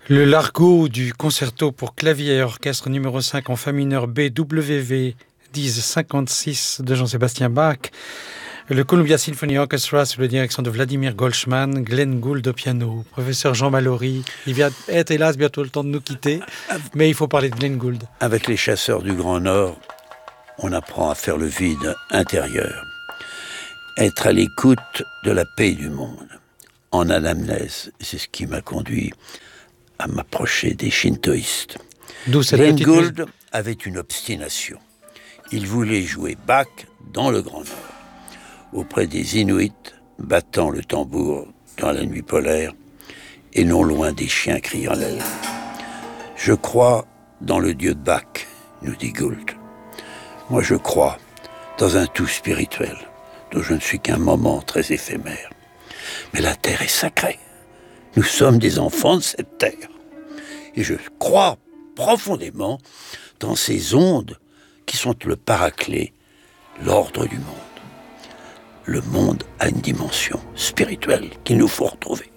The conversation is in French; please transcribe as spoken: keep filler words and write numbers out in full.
Le Largo du concerto pour clavier et orchestre numéro cinq en fa mineur B W V dix cinquante-six de Jean-Sébastien Bach. Le Columbia Symphony Orchestra sous la direction de Vladimir Goldsman, Glenn Gould au piano, professeur Jean Mallory. Il vient être hélas bientôt le temps de nous quitter, mais il faut parler de Glenn Gould. Avec les chasseurs du Grand Nord, on apprend à faire le vide intérieur. Être à l'écoute de la paix du monde. En anamnèse, c'est ce qui m'a conduit à m'approcher des shintoïstes. D'où cette Glenn petite Gould musique. avait une obstination. Il voulait jouer Bach dans le Grand Nord, auprès des Inuits battant le tambour dans la nuit polaire et non loin des chiens criant la lune. Je crois dans le Dieu de Bach, nous dit Gould. Moi je crois dans un tout spirituel, dont je ne suis qu'un moment très éphémère. Mais la terre est sacrée. Nous sommes des enfants de cette terre. Et je crois profondément dans ces ondes qui sont le paraclet, l'ordre du monde. Le monde a une dimension spirituelle qu'il nous faut retrouver.